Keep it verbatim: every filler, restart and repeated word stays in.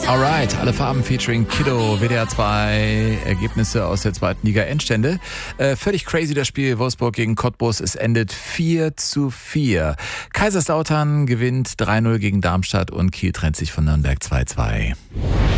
Alright, alle Farben featuring Kiddo, W D R zwei, Ergebnisse aus der zweiten Liga, Endstände. Äh, völlig crazy das Spiel, Wolfsburg gegen Cottbus, es endet vier zu vier. Kaiserslautern gewinnt drei null gegen Darmstadt und Kiel trennt sich von Nürnberg zwei zwei.